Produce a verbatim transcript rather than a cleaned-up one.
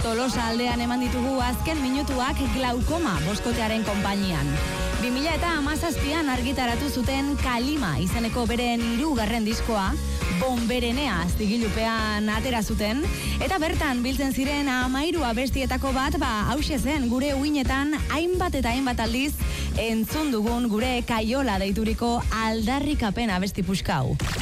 Tolosa aldean eman ditugu azken minutuak glaukoma boskotearen konpainian. bi mila hamazazpian argitaratu zuten Kalima izeneko beren hirugarren diskoa, Bonberenea zigilupean atera zuten, eta bertan biltzen ziren hamairu abestietako bat, ba, hause zen gure uinetan hainbat eta hainbat aldiz entzun dugun gure Kaiola deituriko aldarrikapen abesti puskau.